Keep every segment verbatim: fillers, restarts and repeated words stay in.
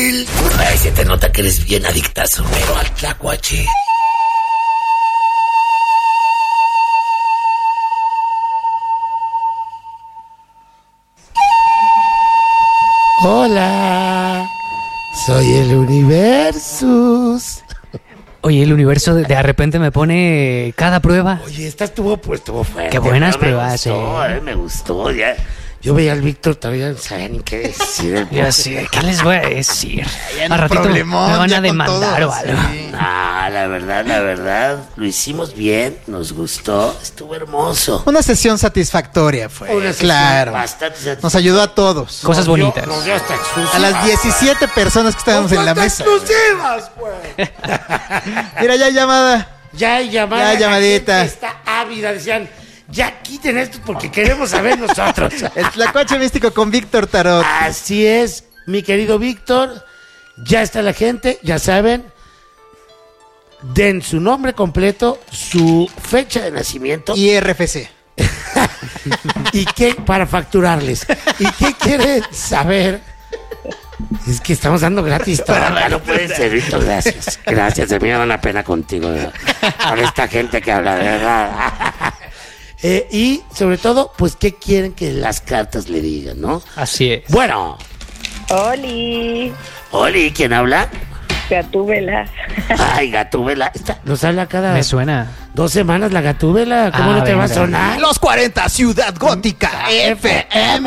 Ay, se te nota que eres bien adictazo, pero al tlacuache. Hola, soy el Universus. Oye, el universo de, de repente me pone cada prueba. Oye, esta estuvo, pues, estuvo fuerte. Qué buenas me pruebas, gustó, eh. eh. Me gustó, ya. Yo veía al Víctor, todavía no sabía ni qué decir. Ya sé, ¿qué les voy a decir? Ya A ratito me van a demandar todo, o algo. Sí. Ah, la verdad, la verdad, lo hicimos bien, nos gustó, estuvo hermoso. Una sesión satisfactoria fue. Una sesión claro. bastante satisfactoria. Nos ayudó a todos. Cosas Nos dio- bonitas. nos dio hasta exclusivas. A las diecisiete personas que estábamos en la mesa. exclusivas, pues! Mira, ya hay llamada. Ya hay llamada. Ya hay la llamadita. gente está ávida, decían, ya quiten esto porque queremos saber nosotros. El Tlacuache Místico con Víctor Tarot. Así es, mi querido Víctor. Ya está la gente, ya saben. Den su nombre completo, su fecha de nacimiento Y R F C. y qué para facturarles. ¿Y qué quieren saber? Es que estamos dando gratis todo. No puede ser, Víctor, gracias. Gracias, a mí me da una pena contigo, ¿verdad? Con esta gente que habla de verdad. Eh, y sobre todo, pues, ¿qué quieren que las cartas le digan, no? Así es. Bueno, Oli, Oli, ¿quién habla? Gatúbela. Ay, Gatúbela. Esta nos habla cada Me suena. dos semanas la Gatúbela. ¿Cómo Ah, no te va a venga. sonar? Los cuarenta, Ciudad Gótica F M.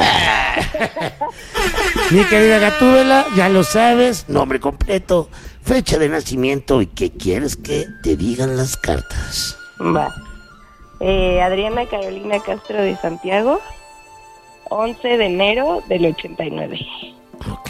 Mi querida Gatúbela, ya lo sabes, nombre completo, fecha de nacimiento y qué quieres que te digan las cartas. Va. Eh, Adriana Carolina Castro de Santiago, once de enero del ochenta y nueve. Ok.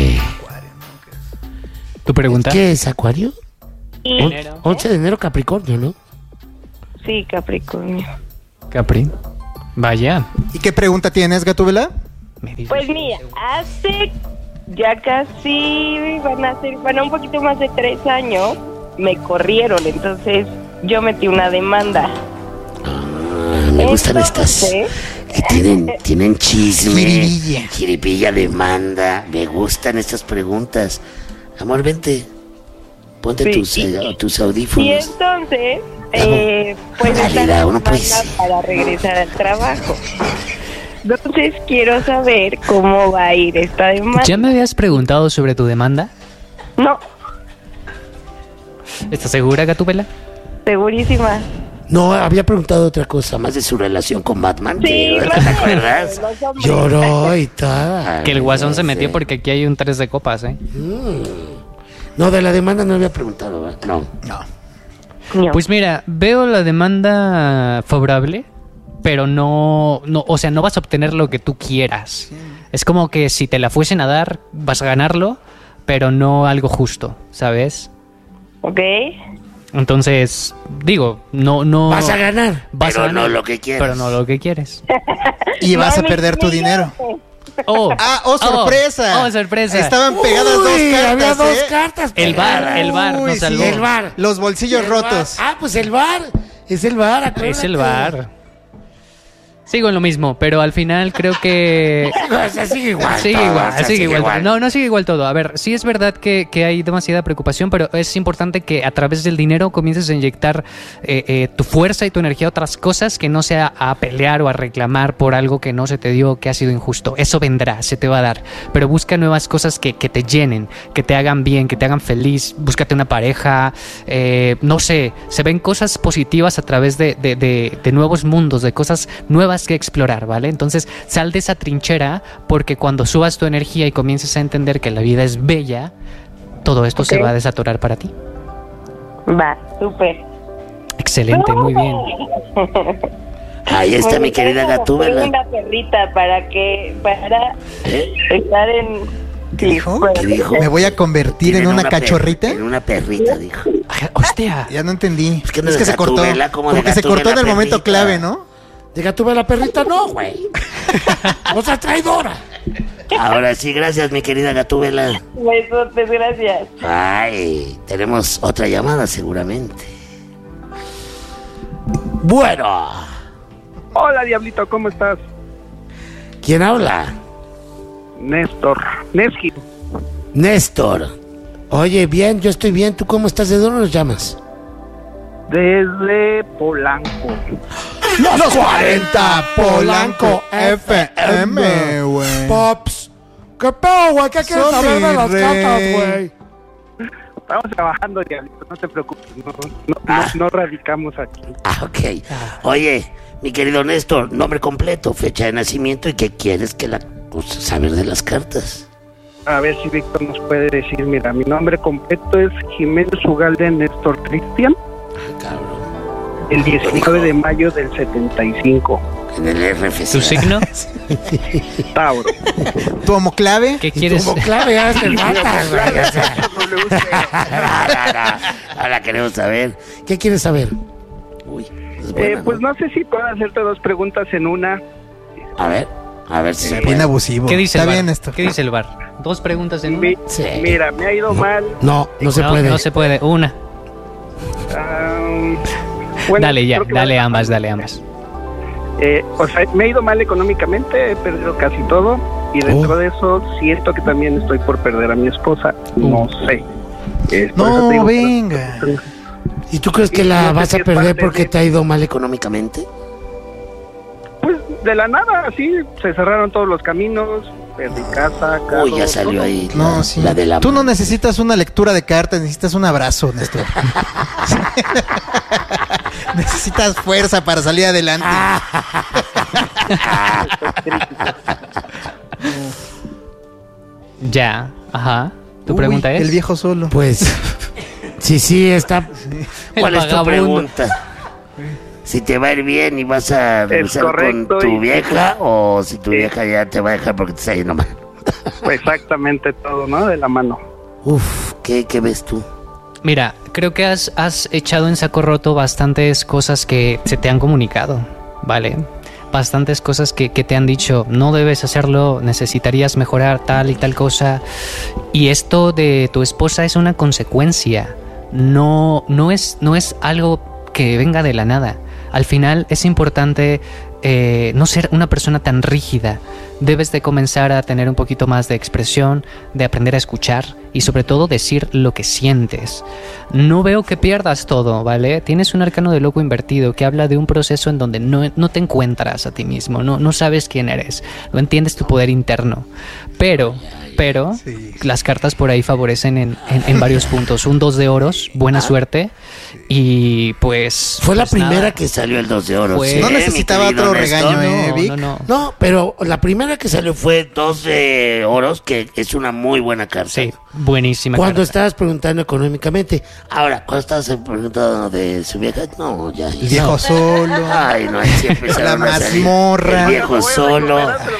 ¿Tu pregunta? ¿Qué es, Acuario? Y, On- once de enero, Capricornio, ¿no? sí, Capricornio. Capri. Vaya. ¿Y qué pregunta tienes, Gatúbela? Me dices. Pues mira, hace ya casi, van a ser, bueno, un poquito más de tres años, me corrieron, entonces yo metí una demanda. Ah, me gustan estas Entonces, que tienen, tienen chisme. Jiribilla. Jiribilla, demanda. Me gustan estas preguntas. Amor, vente. Ponte Sí. tus, eh, tus Y audífonos. entonces, eh, pues Dale, está da, la uno, pues. demanda para regresar al trabajo. Entonces quiero saber cómo va a ir esta demanda. ¿Ya me habías preguntado sobre tu demanda? No, ¿Estás segura, Gatúbela? segurísima. No, había preguntado otra cosa, más de su relación con Batman. Sí, que- los ¿te hombres, acuerdas? los hombres. Lloró y tal. Que el guasón se Sí. metió porque aquí hay un tres de copas, ¿eh? No, de la demanda no había preguntado, ¿verdad? No. No. No. Pues mira, veo la demanda favorable, pero no, no, o sea, no vas a obtener lo que tú quieras. Es como que si te la fuesen a dar, vas a ganarlo, pero no algo justo, ¿sabes? Ok. Entonces, digo, no, no... Vas a ganar, vas pero a ganar, no lo que quieres. Pero no lo que quieres. Y vas a Mami, perder tu mira. dinero. Oh, Ah, oh, sorpresa. Oh, sorpresa. Estaban pegadas dos Uy, cartas. había dos ¿eh? cartas El bar, pegadas. el bar Uy, nos salvó. El bar. Los bolsillos El bar. rotos. Ah, pues el bar. Es el bar, acuérdate. Es el bar. Sigo en lo mismo, pero al final creo que... O sea, sigue igual. Sigue todo, igual, o sea, sigue igual. No, no sigue igual todo. A ver, sí es verdad que, que hay demasiada preocupación, pero es importante que a través del dinero comiences a inyectar eh, eh, tu fuerza y tu energía a otras cosas que no sea a pelear o a reclamar por algo que no se te dio, que ha sido injusto. Eso vendrá, se te va a dar. Pero busca nuevas cosas que, que te llenen, que te hagan bien, que te hagan feliz. Búscate una pareja, eh, no sé. Se ven cosas positivas a través de, de, de, de nuevos mundos, de cosas nuevas que explorar, ¿vale? Entonces sal de esa trinchera, porque cuando subas tu energía y comiences a entender que la vida es bella, todo esto Ok. se va a desatorar para ti. Va, súper. Excelente, muy bien. Ahí está mi querida Gatúbela. Una perrita para que, para ¿Eh? estar en... ¿Qué dijo? bueno, ¿Qué dijo? ¿Me voy a convertir en Tienen una, per- cachorrita? En una perrita, dijo. Ay, hostia. Ya no entendí. Es que no es de que se cortó. Gatúbela, como Como de que se cortó en Gatúbela el momento perrita. clave, ¿no? ¿De Gatúbela perrita? No, güey. O sea, traidora. Ahora sí, gracias, mi querida Gatúbela. Besotes, gracias. Ay, tenemos otra llamada seguramente. Bueno, Hola, Diablito, ¿cómo estás? ¿quién habla? Néstor. Neski. Néstor. Oye, bien, yo estoy bien. ¿Tú cómo estás? ¿De dónde nos llamas? Desde Polanco. Los cuarenta, Polanco F M, güey. Pops. ¿Qué pedo, güey? ¿Qué quieres Son saber de mi las rey. cartas, güey? Estamos trabajando, Diablito, no te preocupes. No, no, Ah. no, no radicamos aquí. Ah, ok. Oye, mi querido Néstor, nombre completo, fecha de nacimiento y qué quieres que la... Pues, saber de las cartas. A ver si Víctor nos puede decir. Mira, mi nombre completo es Jiménez Ugalde Néstor Cristian. Cabrón. El diecinueve de mayo del setenta y cinco. En el R F C. ¿Tu signo? Tauro. ¿Tu homoclave? ¿Qué quieres? Como clave, ya te matas, güey. O sea, W C. no, no, no. Ahora queremos saber. ¿Qué quieres saber? Uy, es buena, Eh, pues ¿no? no sé si puedo hacerte dos preguntas en una. A ver, a ver si se Bien puede. abusivo. ¿Qué dice Está el bar? bien esto. ¿Qué dice el bar? Dos preguntas en una. Mi- Sí. Mira, me ha ido mal. No, no se no, puede. no se puede. Una. ah, bueno, Dale ya, creo que dale va- ambas, dale ambas. Eh, o sea, me ha ido mal económicamente, he perdido casi todo. Y dentro Oh. de eso, siento que también estoy por perder a mi esposa. No sé. Eh, por eso No, te digo que- venga. ¿Y tú crees que No la sé vas si a es perder parte porque de- te ha ido mal económicamente? Pues de la nada, así, se cerraron todos los caminos, perdí casa, carro, Uy, ya salió todo. ahí la, No, sí. la de la... Tú no necesitas una lectura de cartas, necesitas un abrazo, Néstor. Necesitas fuerza para salir adelante. Ya, ajá. ¿Tu Uy, pregunta es? El viejo solo. Pues, sí, sí, está... ¿Cuál El es tu vagabundo. pregunta? Si te va a ir bien y vas a regresar con correcto, tu y- vieja o si tu Sí. vieja ya te va a dejar porque te está yendo mal. Pues exactamente todo, ¿no? De la mano. Uf, ¿qué, qué ves tú? Mira, creo que has, has echado en saco roto bastantes cosas que se te han comunicado, ¿vale? Bastantes cosas que, que te han dicho, no debes hacerlo, necesitarías mejorar tal y tal cosa. Y esto de tu esposa es una consecuencia, no, no, es, no es algo que venga de la nada. Al final es importante eh, no ser una persona tan rígida. Debes de comenzar a tener un poquito más de expresión, de aprender a escuchar y sobre todo decir lo que sientes. No veo que pierdas todo, ¿vale? Tienes un arcano de loco invertido que habla de un proceso en donde no, no te encuentras a ti mismo, no, no sabes quién eres, no entiendes tu poder interno. Pero, pero, Sí. las cartas por ahí favorecen en, en, en varios puntos. Un dos de oros, buena suerte. Y pues... Fue la pues primera nada. que salió el dos de oro. Fue- ¿sí, No mi necesitaba querido otro Néstor? regaño, ¿eh, No, Vic? no, no. No, pero la primera que salió fue dos de oros, que es una muy buena carta. Sí, buenísima Cuando carta. estabas preguntando económicamente, ahora, cuando estabas preguntando de su vieja, no, ya. El viejo solo. Ay, no, ahí sí empezaron La a salir. mazmorra. El viejo solo.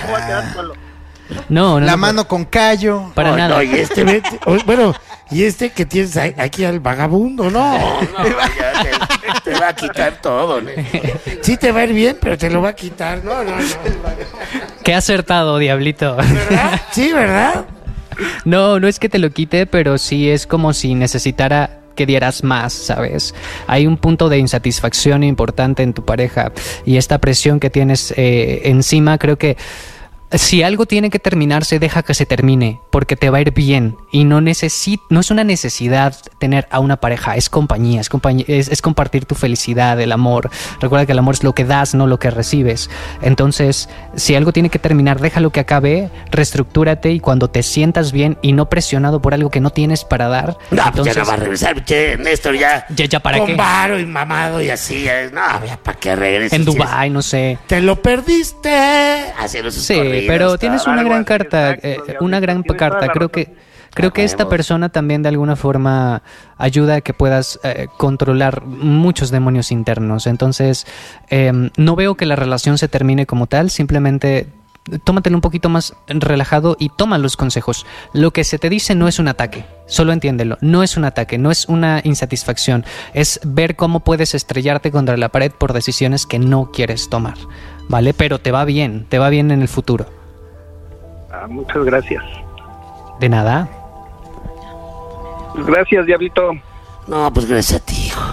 No, no, La no, mano con callo. para Oh, nada. no, y este, vete- oh, bueno, y este que tienes ahí- aquí al vagabundo, no, no, ya te, te va a quitar todo, ¿no? Sí te va a ir bien, pero te lo va a quitar, no, no, no. Qué acertado, diablito. ¿Verdad? Sí, ¿verdad? No, no es que te lo quite, pero sí es como si necesitara que dieras más, ¿sabes? Hay un punto de insatisfacción importante en tu pareja y esta presión que tienes eh, encima, creo que si algo tiene que terminarse, deja que se termine, porque te va a ir bien y no necesi- no es una necesidad tener a una pareja, es compañía, es, compañía es, es compartir tu felicidad, el amor. Recuerda que el amor es lo que das, no lo que recibes. Entonces, si algo tiene que terminar, déjalo que acabe, reestructúrate y cuando te sientas bien y no presionado por algo que no tienes para dar, No, pues entonces, ya no va a regresar, che, Néstor, ya. Ya, ya, ¿para con qué? varo y mamado y así, ya, no, ya, ¿para qué regreses? en Dubái, no sé. Te lo perdiste. Haciendo sus Sí, corridos, pero tienes todo. una algo gran así, carta, exacto, eh, diablito, una gran tienes toda carta. la Creo razón. que creo que esta huevos. persona también de alguna forma ayuda a que puedas eh, controlar muchos demonios internos. Entonces, eh, no veo que la relación se termine como tal, simplemente tómatelo un poquito más relajado y toma los consejos. Lo que se te dice no es un ataque, solo entiéndelo, no es un ataque, no es una insatisfacción, es ver cómo puedes estrellarte contra la pared por decisiones que no quieres tomar, ¿vale? Pero te va bien, te va bien en el futuro. Ah, muchas gracias. De nada. Gracias, Diablito. No, pues gracias a ti, hijo.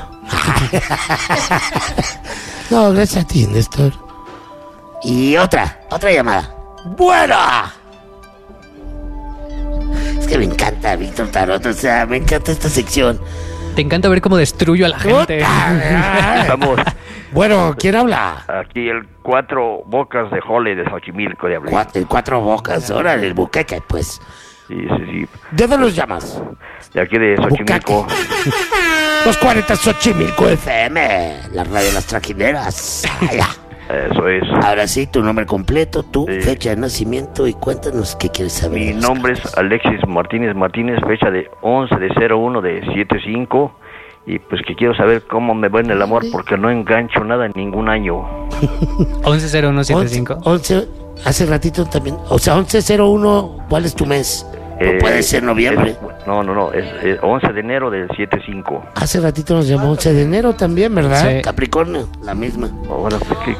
No, gracias a ti, Néstor. Y otra, otra llamada. ¡Buena! Es que me encanta Víctor Tarot, o sea, me encanta esta sección. Te encanta ver cómo destruyo a la gente. Estamos Bueno, ¿quién habla? aquí el Cuatro Bocas de Jole de Xochimilco de hablar. Cuatro, el cuatro bocas, órale, el buqueque, pues. Sí, sí, sí. ¿De dónde los llamas? De aquí de Xochimilco. Los cuarenta Xochimilco F M, la radio de las trajineras. Allá. Eso es. Ahora sí, tu nombre completo, tu Sí. fecha de nacimiento y cuéntanos qué quieres saber. Mi de los nombre cambios. es Alexis Martínez Martínez, fecha de once de cero uno de setenta y cinco. Y pues que quiero saber cómo me va en el amor porque no engancho nada en ningún año. once cero uno setenta y cinco. once, once, hace ratito también, o sea, once cero uno, ¿cuál es tu mes? No Eh, puede ser noviembre. es- no, no, no, es, es once de enero del setenta y cinco. Hace ratito nos llamó once de enero también, ¿verdad? Sí. Capricornio, la misma. Ahora, pues, ¿qué?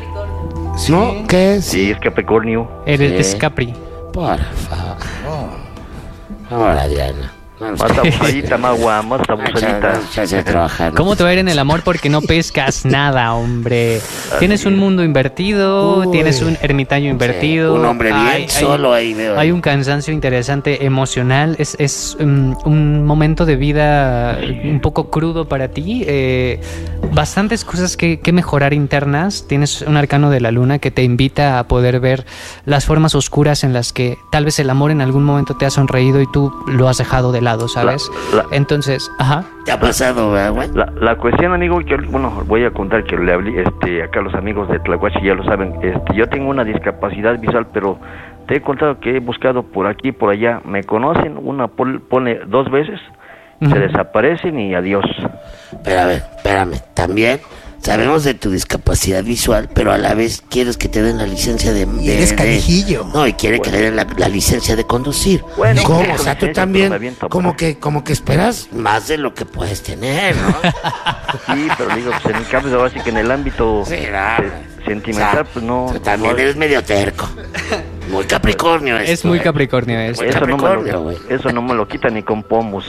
¿No? ¿Qué es? Sí, es Capricornio. Eres Sí. es Capri. Por favor. Ahora, Diana. Más abusadita, Magua, más abusadita. Ya se trabajar. ¿Cómo te va a ir en el amor porque no pescas nada, hombre? Tienes un mundo invertido, Uy. tienes un ermitaño invertido. un hombre bien hay- hay- solo ahí veo. Hay un cansancio interesante emocional. Es, es um, un momento de vida un poco crudo para ti. Eh, bastantes cosas que, que mejorar internas. Tienes un arcano de la luna que te invita a poder ver las formas oscuras en las que tal vez el amor en algún momento te ha sonreído y tú lo has dejado de lado, ¿sabes? La- la- Entonces, ajá. ¿Te ha pasado, verdad, güey? La, la cuestión, amigo, que bueno, voy a contar que le hablé, este, acá los amigos de Tlahuachi ya lo saben, este, yo tengo una discapacidad visual, pero te he contado que he buscado por aquí, por allá, me conocen, una pol- pone dos veces, Ujú. se desaparecen y adiós. Pero a ver, espérame. También sabemos de tu discapacidad visual, pero a la vez quieres que te den la licencia de... Y de- eres de- canijillo. No, y quiere que le den la, la licencia de conducir. Bueno, ¿Cómo? sí, O sea, tú licencia, pero también, me aviento, como pues. que, como que esperas más de lo que puedes tener, ¿no? Sí, pero digo, pues en cambio, ahora sí que en el ámbito Sí, se- nada. sentimental, O sea, pues no... tú también no- eres medio terco. Muy Capricornio esto, Es muy ¿eh? Capricornio eso. eso, no me Capricornio, lo, güey. eso no me lo quita ni con pomos.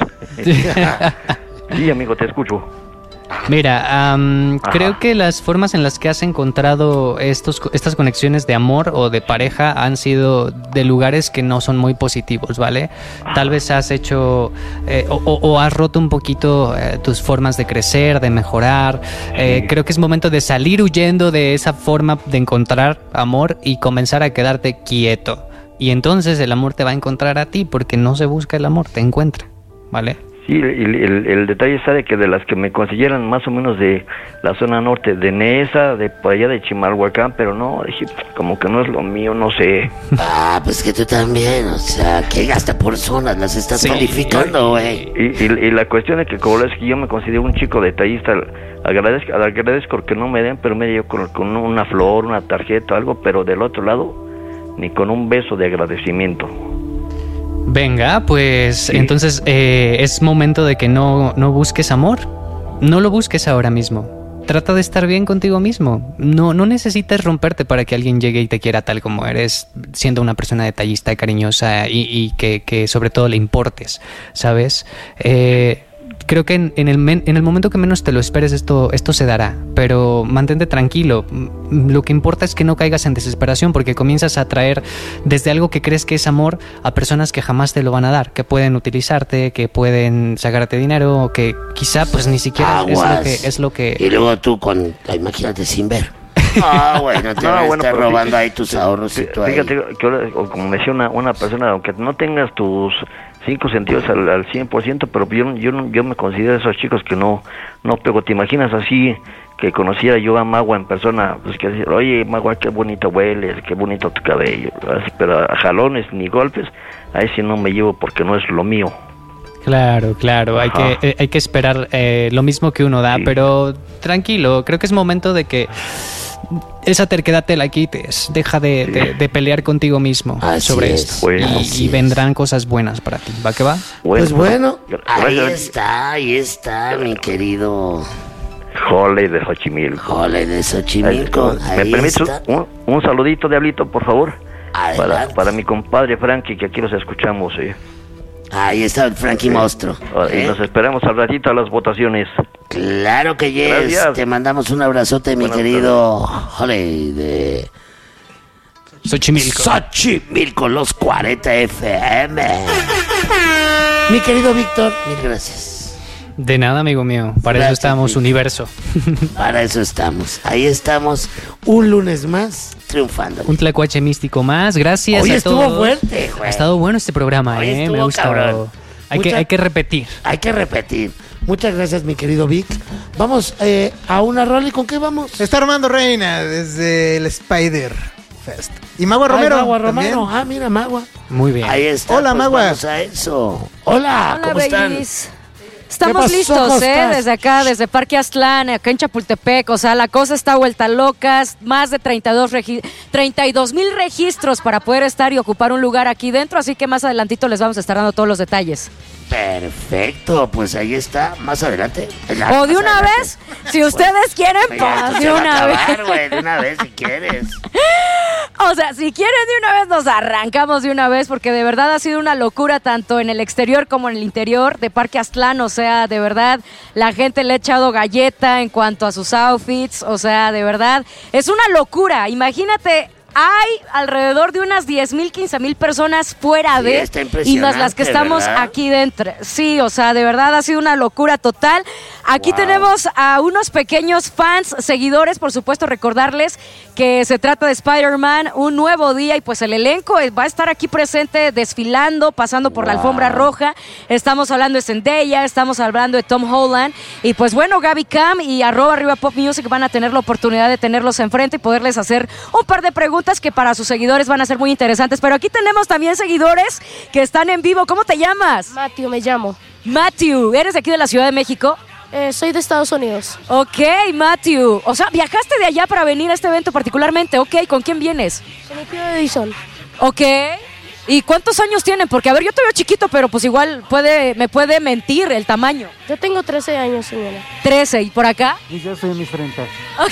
Sí, amigo, te escucho. Mira, am, Ajá. creo que las formas en las que has encontrado estos, estas conexiones de amor o de pareja han sido de lugares que no son muy positivos, ¿vale? Tal vez has hecho eh, o, o- o has roto un poquito eh, tus formas de crecer, de mejorar. Eh, Sí. creo que es momento de salir huyendo de esa forma de encontrar amor y comenzar a quedarte quieto. Y entonces el amor te va a encontrar a ti porque no se busca el amor, te encuentra, ¿vale? Sí, el, el, el detalle está de que de las que me consideran más o menos de la zona norte, de Nesa, de por allá de Chimalhuacán, pero no, dije, como que no es lo mío, no sé. Ah, pues que tú también, o sea, que hasta por zonas las estás Sí. calificando, güey. Y, y, y la cuestión es que como es que yo me considero un chico detallista, agradezco, agradezco que no me den, pero me dio con, con una flor, una tarjeta, algo, pero del otro lado, ni con un beso de agradecimiento. Venga, pues Sí. entonces eh, es momento de que no, no busques amor. No lo busques ahora mismo. Trata de estar bien contigo mismo. No, no necesitas romperte para que alguien llegue y te quiera tal como eres, siendo una persona detallista, cariñosa y, y que, que sobre todo le importes, ¿sabes? Eh, creo que en, en, el men- en el momento que menos te lo esperes esto, esto se dará, pero mantente tranquilo. Mm, Lo que importa es que no caigas en desesperación porque comienzas a atraer desde algo que crees que es amor a personas que jamás te lo van a dar, que pueden utilizarte, que pueden sacarte dinero, o que quizá pues ni siquiera es lo Aguas. que... Es lo que Y luego tú con, imagínate, sin ver. Ah, bueno, te No, van a bueno, estar pero robando fí- ahí tus ahorros y tú ahí. Fíjate que ahora, o como me decía una, una persona, aunque no tengas tus cinco sentidos al, al cien por ciento, pero yo, no- yo, no- yo me considero esos chicos que no, no pego. ¿Te imaginas así que conociera yo a Magua en persona? Pues que decir, oye, Magua, qué bonito hueles, qué bonito tu cabello. Así, pero a jalones ni golpes, ahí sí no me llevo porque no es lo mío. Claro, claro, hay Ajá. que, eh, hay que esperar eh, lo mismo que uno da, Sí. pero tranquilo, creo que es momento de que esa terquedad te la quites, deja de, de- de pelear contigo mismo Así sobre es, esto bueno. y, así y es. vendrán cosas buenas para ti, ¿va que va? Pues bueno, gra- ahí gracias. está, ahí está, mi querido Jole de Xochimilco. Jole de Xochimilco. ¿Me Ahí permites está. un, un saludito, Diablito, por favor? Para, Adelante. para mi compadre Frankie, que aquí los escuchamos, eh. Ahí está el Frankie Monstruo. Ah, Y ¿eh? nos esperamos al ratito a las votaciones. Claro que yes. Gracias. Te mandamos un abrazote, mi Buenas querido Jole de Xochimilco. Xochimilco, los cuarenta F M. Mi querido Víctor, mil gracias. De nada, amigo mío. Para Gracias, eso estamos, Víctor. universo. Para eso estamos. Ahí estamos, un lunes más, triunfando. Un tlacuache místico más. Gracias Hoy a estuvo todos. fuerte, güey. Ha estado bueno este programa, Hoy eh. estuvo Me ha gustado. cabrón. Hay, Mucha- que, hay que repetir. Hay que repetir. Muchas gracias, mi querido Vic. Vamos eh, a una rola. ¿Y con qué vamos? Está Armando Reina desde el Spider Fest. Y Magua Ay, Romero. Magua también. Romero. Ah, mira, Magua. Muy bien. Ahí está. Hola, pues Magua. Vamos a eso. Hola, Hola, ¿cómo están? babies. ¿Qué Estamos pasó, listos, Costas? ¿eh? Desde acá, desde Parque Aztlán, acá en Chapultepec. O sea, la cosa está vuelta loca. Más de treinta y dos regi- treinta y dos mil registros para poder estar y ocupar un lugar aquí dentro. Así que más adelantito les vamos a estar dando todos los detalles. Perfecto, pues ahí está. Más adelante. Ya, O de más una adelante. vez, si ustedes quieren, Oye, esto pues se de va a una acabar, vez. güey, de una vez si quieres. O sea, si quieren de una vez, nos arrancamos de una vez, porque de verdad ha sido una locura tanto en el exterior como en el interior de Parque Aztlán. O sea, de verdad, la gente le ha echado galleta en cuanto a sus outfits. O sea, de verdad, es una locura. Imagínate. Hay alrededor de unas diez mil, quince mil personas fuera Sí, de está y más las que impresionante, estamos ¿verdad? aquí dentro. Sí, o sea, de verdad ha sido una locura total. Aquí Wow. tenemos a unos pequeños fans, seguidores, por supuesto, recordarles que se trata de Spider-Man, un nuevo día, y pues el elenco va a estar aquí presente desfilando, pasando por la alfombra roja. Estamos hablando de Zendaya, estamos hablando de Tom Holland, y pues bueno, Gaby Cam y arroba arriba Pop Music van a tener la oportunidad de tenerlos enfrente y poderles hacer un par de preguntas que para sus seguidores van a ser muy interesantes. Pero aquí tenemos también seguidores que están en vivo. ¿Cómo te llamas? Matthew me llamo. Matthew, ¿eres de aquí de la Ciudad de México? Eh, soy de Estados Unidos. Ok, Matthew. O sea, viajaste de allá para venir a este evento particularmente. Ok, ¿con quién vienes? Con mi tío Edison. Ok. ¿Y cuántos años tienen? Porque, a ver, yo te veo chiquito, pero pues igual puede, me puede mentir el tamaño. Yo tengo trece años, señora. trece. ¿Y por acá? Y yo soy mis treinta.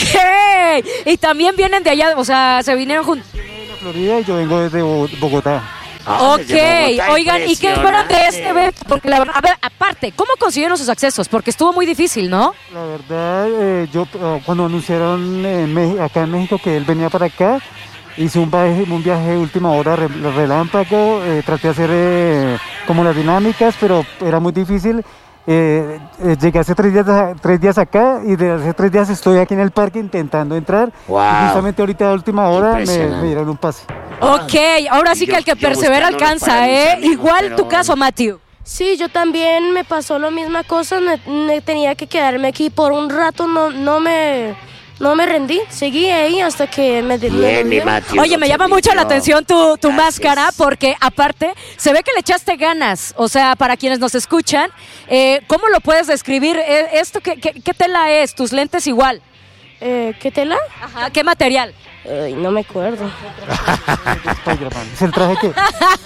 Ok. Y también vienen de allá, o sea, se vinieron juntos. De Florida y yo vengo desde Bo- Bogotá. Ah, Ok, desde Bogotá, oigan, ¿y qué esperan de impresionante. este evento? Porque la verdad, a ver, aparte, ¿cómo consiguieron sus accesos? Porque estuvo muy difícil, ¿no? La verdad, eh, yo eh, cuando anunciaron en Meji- acá en México que él venía para acá, hice un viaje, un viaje de última hora re- relámpago, eh, traté de hacer eh, como las dinámicas, pero era muy difícil. Eh, eh, llegué hace tres días, a- tres días acá y de hace tres días estoy aquí en el parque intentando entrar. Wow. Y justamente ahorita a última hora me, Impresionante. me dieron un pase. Ok, ahora sí yo- que el que yo persevera buscándolos alcanza, para mis ¿eh? amigos, Igual pero- tu caso, Matthew. Sí, yo también me pasó la misma cosa. Me, me tenía que quedarme aquí por un rato. No, no me, no me rendí. Seguí ahí hasta que me, me Bien, mi volvieron. Matthew. Oye, no me se llama mucho la rindió. atención tu, tu Gracias. máscara, porque aparte se ve que le echaste ganas. O sea, para quienes nos escuchan, eh, ¿cómo lo puedes describir? Eh, ¿Esto qué, qué, qué tela es? ¿Tus lentes igual? Eh, ¿Qué tela? Ajá, ¿qué material? Ay, no me acuerdo. Spider-Man. Es el traje que...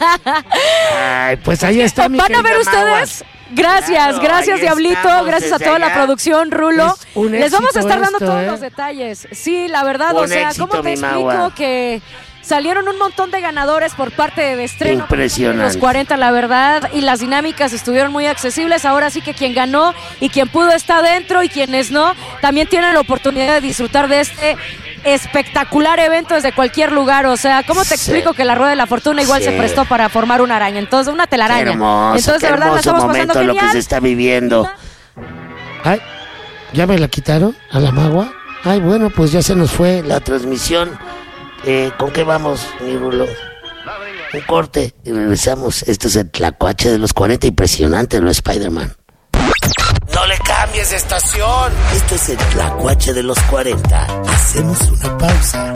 Ay, pues ahí está mi ¿Van a ver querida Magua. ustedes? Gracias, Claro, gracias ahí Diablito, estamos gracias a desde toda la allá. producción, Rulo. Es un Les vamos a éxito estar dando esto, todos ¿eh? los detalles. Sí, la verdad, o Un sea, éxito, ¿cómo te mi explico Magua. que salieron un montón de ganadores por parte de estreno? Impresionante. Los cuarenta, la verdad, y las dinámicas estuvieron muy accesibles. Ahora sí que quien ganó y quien pudo está dentro, y quienes no, también tienen la oportunidad de disfrutar de este espectacular evento desde cualquier lugar. O sea, ¿cómo te Sí. explico que la rueda de la fortuna igual Sí. se prestó para formar una araña? Entonces, una Qué telaraña. hermoso, Entonces, qué de verdad, la hermoso estamos pasando momento lo que genial. se está viviendo. Ay, ¿ya me la quitaron a la Magua? Ay, bueno, pues ya se nos fue la transmisión. Eh, ¿Con qué vamos, mi Rulo? Un corte y regresamos. Esto es el tlacuache de los cuarenta, impresionante lo de Spider-Man. No le cambies de estación. Esto es el tlacuache de los cuarenta. Hacemos una pausa.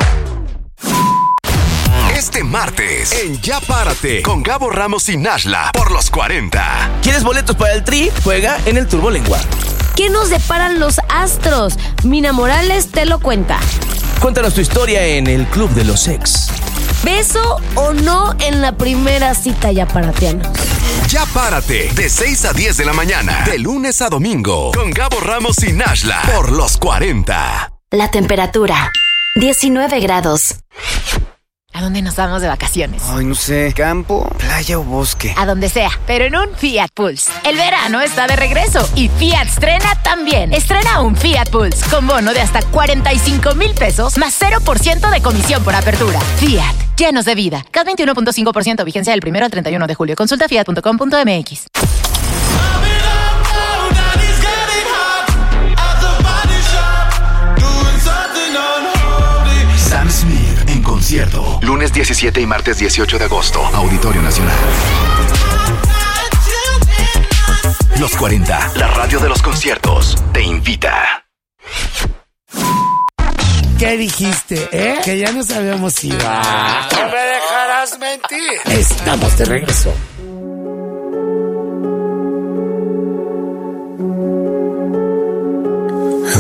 Este martes, en Ya Párate, con Gabo Ramos y Nashla, por los cuarenta. ¿Quieres boletos para el Tri? Juega en el Turbo Lengua. ¿Qué nos deparan los astros? Mina Morales te lo cuenta. Cuéntanos tu historia en el Club de los Ex. ¿Beso o no en la primera cita ya paratianos? Ya Párate, de seis a diez de la mañana, de lunes a domingo, con Gabo Ramos y Nashla, por los cuarenta. La temperatura, diecinueve grados. ¿A dónde nos vamos de vacaciones? Ay, no sé, campo, playa o bosque. A donde sea, pero en un Fiat Pulse. El verano está de regreso y Fiat estrena también. Estrena un Fiat Pulse con bono de hasta cuarenta y cinco mil pesos más cero por ciento de comisión por apertura. Fiat, llenos de vida. C A T veintiuno punto cinco por ciento, vigencia del primero al treinta y uno de julio. Consulta fiat punto com punto m x. Sam Smith en concierto. Lunes diecisiete y martes dieciocho de agosto. Auditorio Nacional. Los cuarenta, la radio de los conciertos, te invita. ¿Qué dijiste, eh? Que ya nos habíamos ido. No me dejarás mentir. Estamos de regreso.